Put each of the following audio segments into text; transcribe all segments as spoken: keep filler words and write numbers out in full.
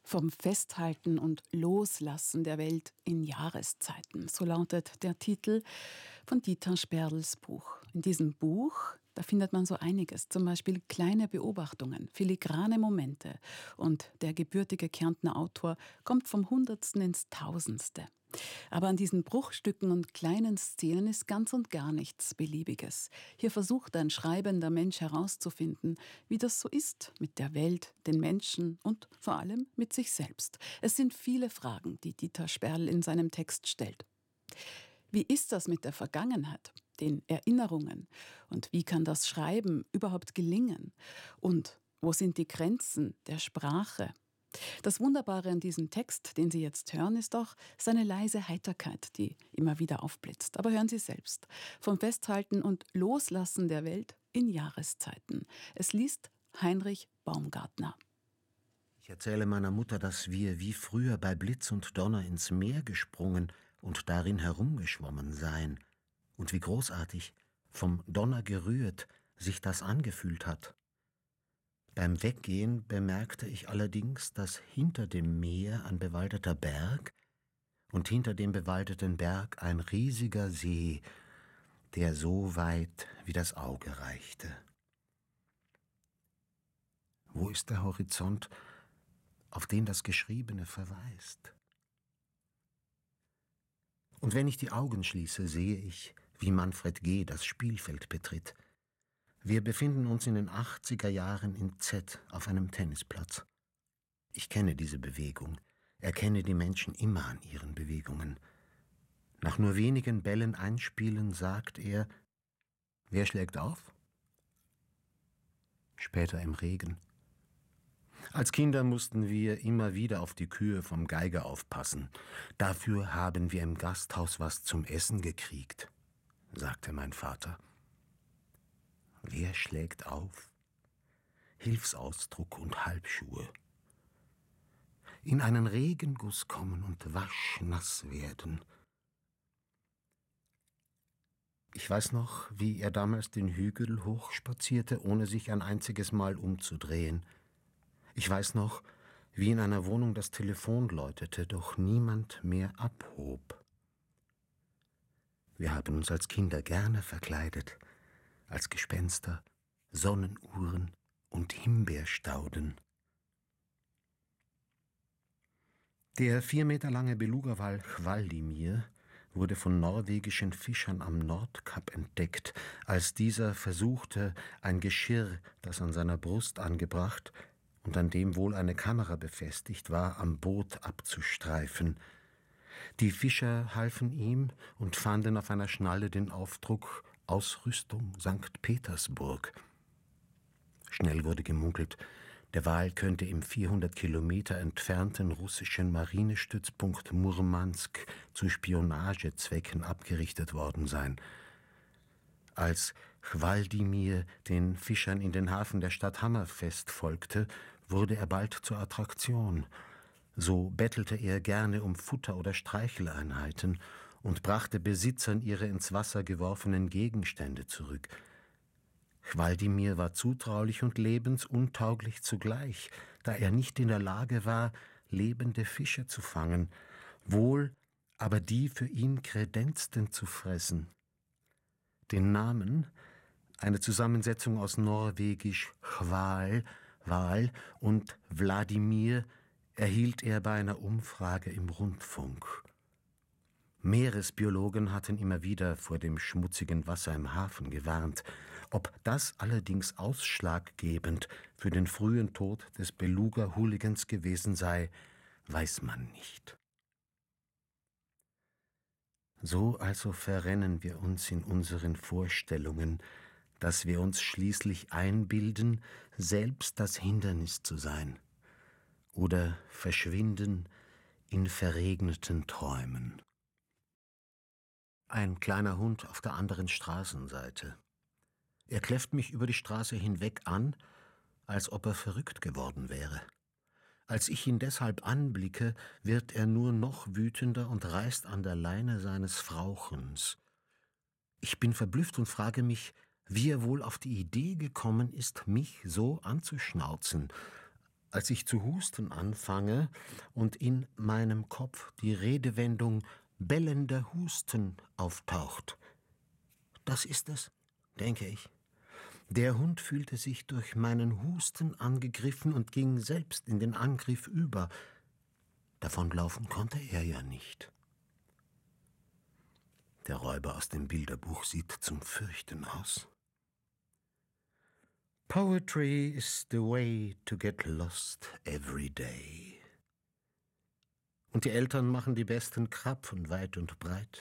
Vom Festhalten und Loslassen der Welt in Jahreszeiten. So lautet der Titel von Dieter Sperls Buch. In diesem Buch, da findet man so einiges, zum Beispiel kleine Beobachtungen, filigrane Momente. Und der gebürtige Kärntner Autor kommt vom Hundertsten ins Tausendste. Aber an diesen Bruchstücken und kleinen Szenen ist ganz und gar nichts Beliebiges. Hier versucht ein schreibender Mensch herauszufinden, wie das so ist mit der Welt, den Menschen und vor allem mit sich selbst. Es sind viele Fragen, die Dieter Sperl in seinem Text stellt. Wie ist das mit der Vergangenheit, den Erinnerungen? Und wie kann das Schreiben überhaupt gelingen? Und wo sind die Grenzen der Sprache? Das Wunderbare an diesem Text, den Sie jetzt hören, ist auch seine leise Heiterkeit, die immer wieder aufblitzt. Aber hören Sie selbst. Vom Festhalten und Loslassen der Welt in Jahreszeiten. Es liest Heinrich Baumgartner. Ich erzähle meiner Mutter, dass wir wie früher bei Blitz und Donner ins Meer gesprungen und darin herumgeschwommen seien. Und wie großartig, vom Donner gerührt, sich das angefühlt hat. Beim Weggehen bemerkte ich allerdings, dass hinter dem Meer ein bewaldeter Berg und hinter dem bewaldeten Berg ein riesiger See, der so weit wie das Auge reichte. Wo ist der Horizont, auf den das Geschriebene verweist? Und wenn ich die Augen schließe, sehe ich, wie Manfred G. das Spielfeld betritt. Wir befinden uns in den achtziger Jahren in Z auf einem Tennisplatz. Ich kenne diese Bewegung, erkenne die Menschen immer an ihren Bewegungen. Nach nur wenigen Bällen einspielen sagt er, wer schlägt auf? Später im Regen. Als Kinder mussten wir immer wieder auf die Kühe vom Geiger aufpassen. Dafür haben wir im Gasthaus was zum Essen gekriegt, sagte mein Vater. Wer schlägt auf? Hilfsausdruck und Halbschuhe. In einen Regenguss kommen und waschnass werden. Ich weiß noch, wie er damals den Hügel hochspazierte, ohne sich ein einziges Mal umzudrehen. Ich weiß noch, wie in einer Wohnung das Telefon läutete, doch niemand mehr abhob. Wir haben uns als Kinder gerne verkleidet, als Gespenster, Sonnenuhren und Himbeerstauden. Der vier Meter lange Beluga-Wal Hvaldimir wurde von norwegischen Fischern am Nordkap entdeckt, als dieser versuchte, ein Geschirr, das an seiner Brust angebracht und an dem wohl eine Kamera befestigt war, am Boot abzustreifen. Die Fischer halfen ihm und fanden auf einer Schnalle den Aufdruck Ausrüstung Sankt Petersburg. Schnell wurde gemunkelt, der Wal könnte im vierhundert Kilometer entfernten russischen Marinestützpunkt Murmansk zu Spionagezwecken abgerichtet worden sein. Als Hvaldimir den Fischern in den Hafen der Stadt Hammerfest folgte, wurde er bald zur Attraktion. So bettelte er gerne um Futter oder Streicheleinheiten und brachte Besitzern ihre ins Wasser geworfenen Gegenstände zurück. Hvaldimir war zutraulich und lebensuntauglich zugleich, da er nicht in der Lage war, lebende Fische zu fangen, wohl aber die für ihn kredenzten zu fressen. Den Namen, eine Zusammensetzung aus norwegisch Hval, Wal und Wladimir, erhielt er bei einer Umfrage im Rundfunk. Meeresbiologen hatten immer wieder vor dem schmutzigen Wasser im Hafen gewarnt. Ob das allerdings ausschlaggebend für den frühen Tod des Beluga-Hooligans gewesen sei, weiß man nicht. So also verrennen wir uns in unseren Vorstellungen, dass wir uns schließlich einbilden, selbst das Hindernis zu sein, oder verschwinden in verregneten Träumen. Ein kleiner Hund auf der anderen Straßenseite. Er kläfft mich über die Straße hinweg an, als ob er verrückt geworden wäre. Als ich ihn deshalb anblicke, wird er nur noch wütender und reißt an der Leine seines Frauchens. Ich bin verblüfft und frage mich, wie er wohl auf die Idee gekommen ist, mich so anzuschnauzen. als ich zu husten anfange und in meinem Kopf die Redewendung bellender Husten auftaucht. Das ist es, denke ich. Der Hund fühlte sich durch meinen Husten angegriffen und ging selbst in den Angriff über. Davonlaufen konnte er ja nicht. Der Räuber aus dem Bilderbuch sieht zum Fürchten aus. Poetry is the way to get lost every day. Und die Eltern machen die besten Krapfen weit und breit.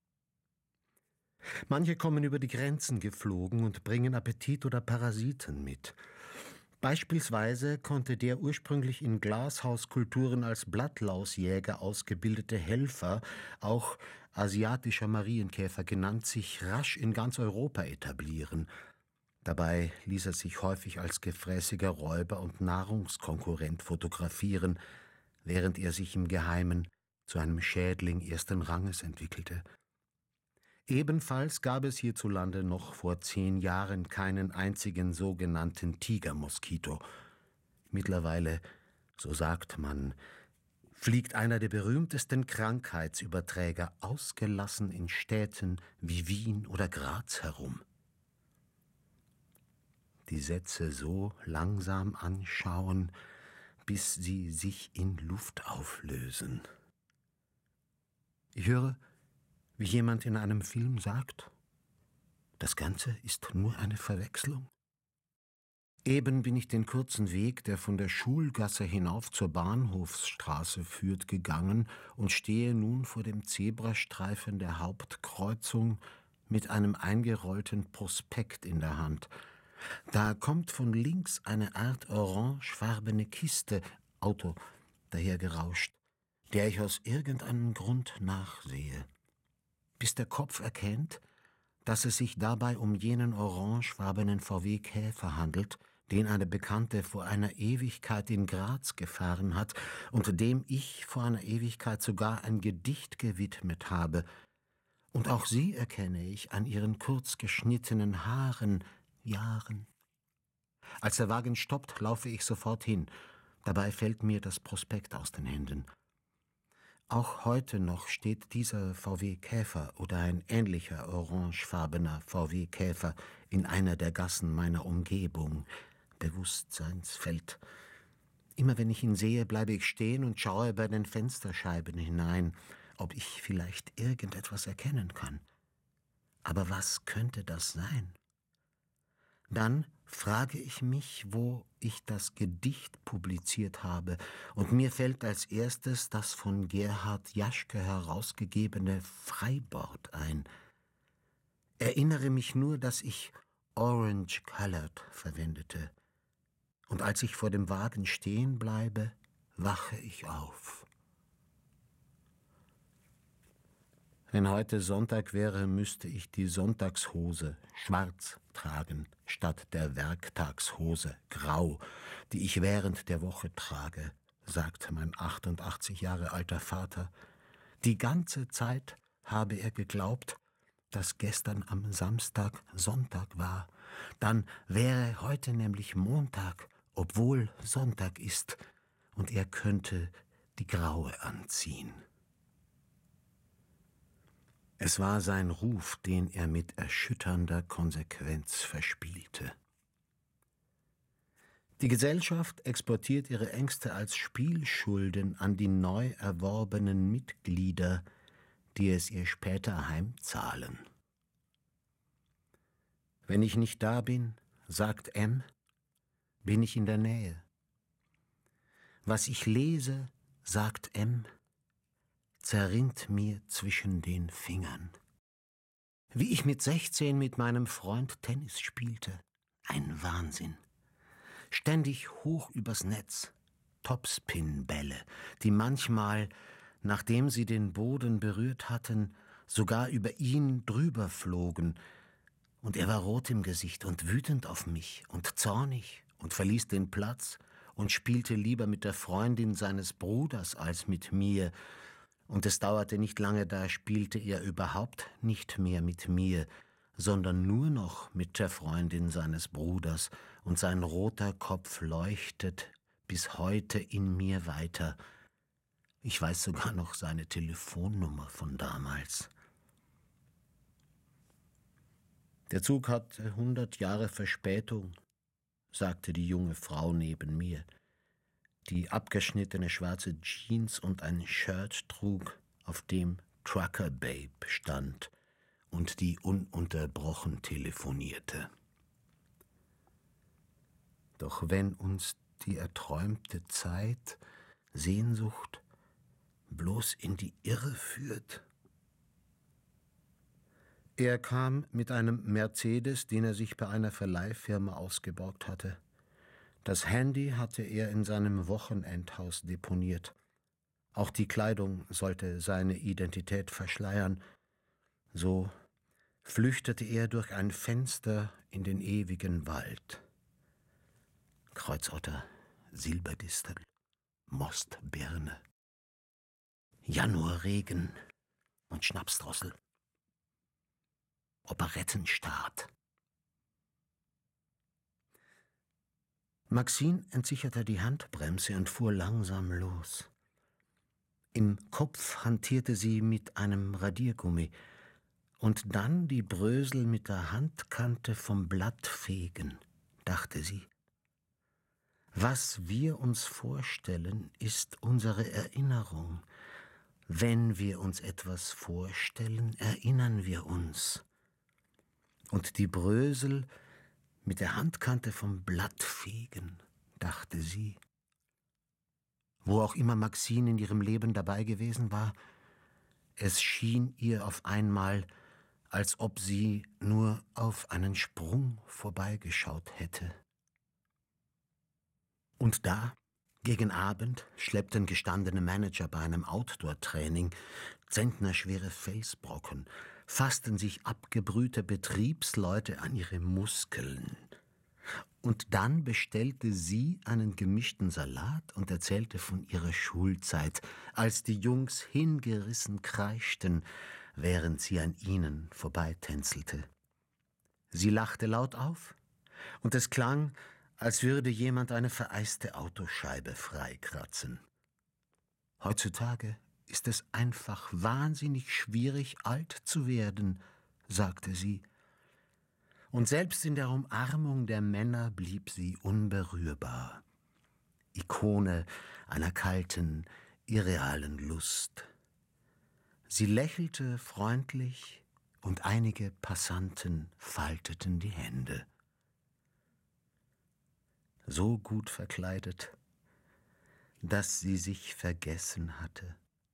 Manche kommen über die Grenzen geflogen und bringen Appetit oder Parasiten mit. Beispielsweise konnte der ursprünglich in Glashauskulturen als Blattlausjäger ausgebildete Helfer, auch asiatischer Marienkäfer genannt, sich rasch in ganz Europa etablieren. Dabei ließ er sich häufig als gefräßiger Räuber und Nahrungskonkurrent fotografieren, während er sich im Geheimen zu einem Schädling ersten Ranges entwickelte. Ebenfalls gab es hierzulande noch vor zehn Jahren keinen einzigen sogenannten Tigermoskito. Mittlerweile, so sagt man, fliegt einer der berühmtesten Krankheitsüberträger ausgelassen in Städten wie Wien oder Graz herum. Die Sätze so langsam anschauen, bis sie sich in Luft auflösen. Ich höre, wie jemand in einem Film sagt, das Ganze ist nur eine Verwechslung. Eben bin ich den kurzen Weg, der von der Schulgasse hinauf zur Bahnhofsstraße führt, gegangen und stehe nun vor dem Zebrastreifen der Hauptkreuzung mit einem eingerollten Prospekt in der Hand. Da kommt von links eine Art orangefarbene Kiste, Auto, dahergerauscht, der ich aus irgendeinem Grund nachsehe. Bis der Kopf erkennt, dass es sich dabei um jenen orangefarbenen V W Käfer handelt, den eine Bekannte vor einer Ewigkeit in Graz gefahren hat und dem ich vor einer Ewigkeit sogar ein Gedicht gewidmet habe. Und auch sie erkenne ich an ihren kurz geschnittenen Haaren, Jahren. Als der Wagen stoppt, laufe ich sofort hin. Dabei fällt mir das Prospekt aus den Händen. Auch heute noch steht dieser V W Käfer oder ein ähnlicher orangefarbener V W Käfer in einer der Gassen meiner Umgebung, Bewusstseinsfeld. Immer wenn ich ihn sehe, bleibe ich stehen und schaue bei den Fensterscheiben hinein, ob ich vielleicht irgendetwas erkennen kann. Aber was könnte das sein? Dann frage ich mich, wo ich das Gedicht publiziert habe, und mir fällt als erstes das von Gerhard Jaschke herausgegebene Freibord ein. Erinnere mich nur, dass ich Orange Colored verwendete. Und als ich vor dem Wagen stehen bleibe, wache ich auf. Wenn heute Sonntag wäre, müsste ich die Sonntagshose schwarz tragen, statt der Werktagshose grau, die ich während der Woche trage, sagt mein achtundachtzig Jahre alter Vater. Die ganze Zeit habe er geglaubt, dass gestern am Samstag Sonntag war. Dann wäre heute nämlich Montag, obwohl Sonntag ist, und er könnte die graue anziehen. Es war sein Ruf, den er mit erschütternder Konsequenz verspielte. Die Gesellschaft exportiert ihre Ängste als Spielschulden an die neu erworbenen Mitglieder, die es ihr später heimzahlen. Wenn ich nicht da bin, sagt M, bin ich in der Nähe. Was ich lese, sagt M, zerrinnt mir zwischen den Fingern. Wie ich mit sechzehn mit meinem Freund Tennis spielte. Ein Wahnsinn. Ständig hoch übers Netz. Topspin-Bälle, die manchmal, nachdem sie den Boden berührt hatten, sogar über ihn drüber flogen. Und er war rot im Gesicht und wütend auf mich und zornig und verließ den Platz und spielte lieber mit der Freundin seines Bruders als mit mir. Und es dauerte nicht lange, da spielte er überhaupt nicht mehr mit mir, sondern nur noch mit der Freundin seines Bruders, und sein roter Kopf leuchtet bis heute in mir weiter. Ich weiß sogar noch seine Telefonnummer von damals. Der Zug hat hundert Jahre Verspätung, sagte die junge Frau neben mir, die abgeschnittene schwarze Jeans und ein Shirt trug, auf dem Trucker Babe stand und die ununterbrochen telefonierte. Doch wenn uns die erträumte Zeit, Sehnsucht, bloß in die Irre führt. Er kam mit einem Mercedes, den er sich bei einer Verleihfirma ausgeborgt hatte. Das Handy hatte er in seinem Wochenendhaus deponiert. Auch die Kleidung sollte seine Identität verschleiern. So flüchtete er durch ein Fenster in den ewigen Wald. Kreuzotter, Silberdistel, Mostbirne, Januarregen und Schnapsdrossel. Operettenstaat. Maxine entsicherte die Handbremse und fuhr langsam los. Im Kopf hantierte sie mit einem Radiergummi und dann die Brösel mit der Handkante vom Blatt fegen, dachte sie. Was wir uns vorstellen, ist unsere Erinnerung. Wenn wir uns etwas vorstellen, erinnern wir uns. Und die Brösel mit der Handkante vom Blatt fegen, dachte sie. Wo auch immer Maxine in ihrem Leben dabei gewesen war, es schien ihr auf einmal, als ob sie nur auf einen Sprung vorbeigeschaut hätte. Und da, gegen Abend, schleppten gestandene Manager bei einem Outdoor-Training zentnerschwere Felsbrocken, fassten sich abgebrühte Betriebsleute an ihre Muskeln. Und dann bestellte sie einen gemischten Salat und erzählte von ihrer Schulzeit, als die Jungs hingerissen kreischten, während sie an ihnen vorbeitänzelte. Sie lachte laut auf, und es klang, als würde jemand eine vereiste Autoscheibe freikratzen. Heutzutage ist es einfach wahnsinnig schwierig, alt zu werden, sagte sie. Und selbst in der Umarmung der Männer blieb sie unberührbar. Ikone einer kalten, irrealen Lust. Sie lächelte freundlich und einige Passanten falteten die Hände. So gut verkleidet, dass sie sich vergessen hatte.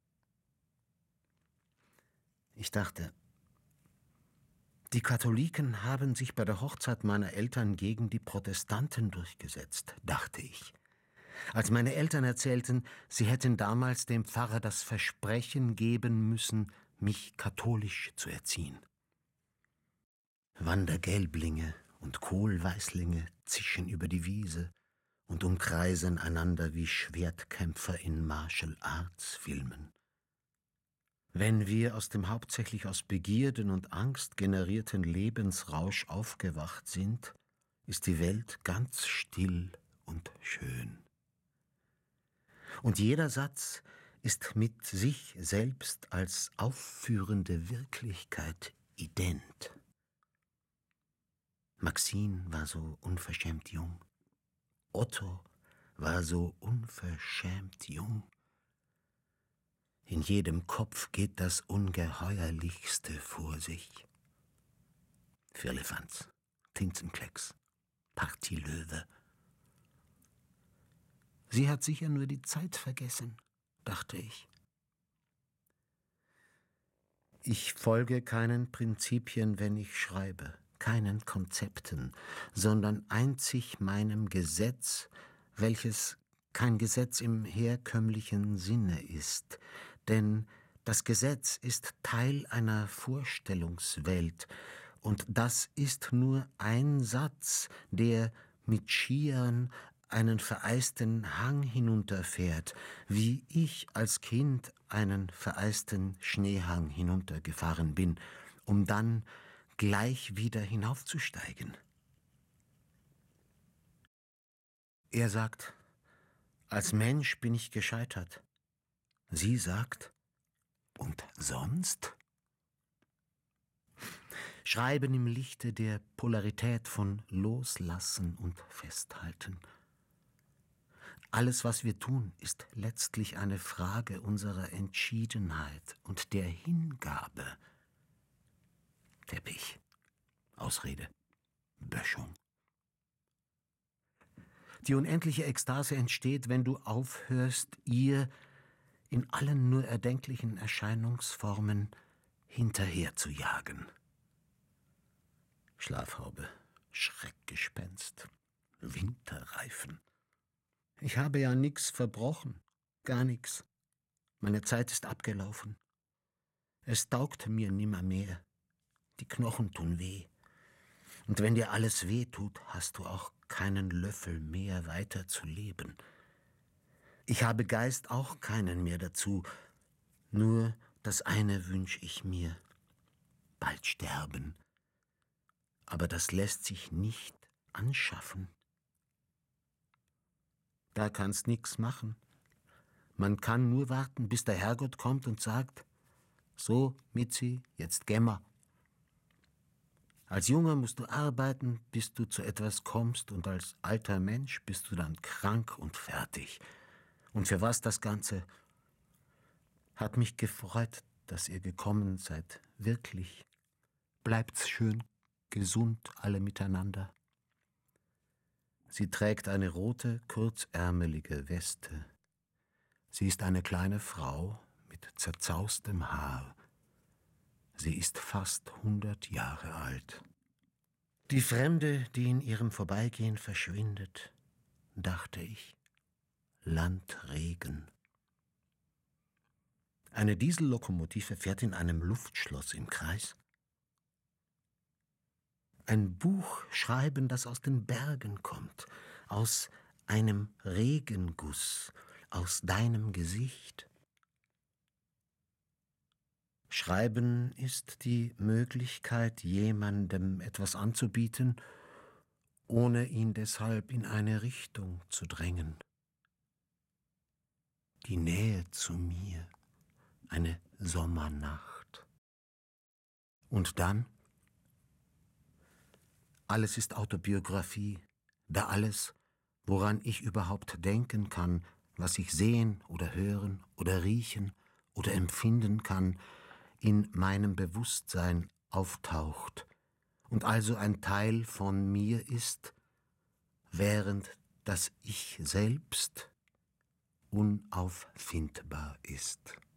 Ich dachte, die Katholiken haben sich bei der Hochzeit meiner Eltern gegen die Protestanten durchgesetzt, dachte ich. Als meine Eltern erzählten, sie hätten damals dem Pfarrer das Versprechen geben müssen, mich katholisch zu erziehen. Wandergelblinge und Kohlweißlinge zischen über die Wiese und umkreisen einander wie Schwertkämpfer in Martial-Arts-Filmen. Wenn wir aus dem hauptsächlich aus Begierden und Angst generierten Lebensrausch aufgewacht sind, ist die Welt ganz still und schön. Und jeder Satz ist mit sich selbst als aufführende Wirklichkeit ident. Maxine war so unverschämt jung. Otto war so unverschämt jung. In jedem Kopf geht das Ungeheuerlichste vor sich. Firlefanz, Tintenklecks, Partylöwe. Sie hat sicher nur die Zeit vergessen, dachte ich. Ich folge keinen Prinzipien, wenn ich schreibe, keinen Konzepten, sondern einzig meinem Gesetz, welches kein Gesetz im herkömmlichen Sinne ist, denn das Gesetz ist Teil einer Vorstellungswelt, und das ist nur ein Satz, der mit Skiern einen vereisten Hang hinunterfährt, wie ich als Kind einen vereisten Schneehang hinuntergefahren bin, um dann gleich wieder hinaufzusteigen. Er sagt, Als Mensch bin ich gescheitert. Sie sagt, und sonst? Schreiben im Lichte der Polarität von Loslassen und Festhalten. Alles, was wir tun, ist letztlich eine Frage unserer Entschiedenheit und der Hingabe. Teppich, Ausrede, Böschung. Die unendliche Ekstase entsteht, wenn du aufhörst, ihr in allen nur erdenklichen Erscheinungsformen hinterher zu jagen. Schlafhaube, Schreckgespenst, Winterreifen. Ich habe ja nix verbrochen, gar nix. Meine Zeit ist abgelaufen. Es taugt mir nimmermehr. Die Knochen tun weh. Und wenn dir alles weh tut, hast du auch keinen Löffel mehr weiter zu leben. Ich habe Geist auch keinen mehr dazu. Nur das eine wünsch ich mir. Bald sterben. Aber das lässt sich nicht anschaffen. Da kannst nix machen. Man kann nur warten, bis der Herrgott kommt und sagt, so, Mitzi, jetzt gämmer. Als Junger musst du arbeiten, bis du zu etwas kommst, und als alter Mensch bist du dann krank und fertig. Und für was das Ganze? Hat mich gefreut, dass ihr gekommen seid, wirklich. Bleibt's schön gesund alle miteinander. Sie trägt eine rote, kurzärmelige Weste. Sie ist eine kleine Frau mit zerzaustem Haar. Sie ist fast hundert Jahre alt. Die Fremde, die in ihrem Vorbeigehen verschwindet, dachte ich, Landregen. Eine Diesellokomotive fährt in einem Luftschloss im Kreis. Ein Buch schreiben, das aus den Bergen kommt, aus einem Regenguss, aus deinem Gesicht. Schreiben ist die Möglichkeit, jemandem etwas anzubieten, ohne ihn deshalb in eine Richtung zu drängen. Die Nähe zu mir, eine Sommernacht. Und dann? Alles ist Autobiografie, da alles, woran ich überhaupt denken kann, was ich sehen oder hören oder riechen oder empfinden kann, in meinem Bewusstsein auftaucht und also ein Teil von mir ist, während das Ich selbst unauffindbar ist.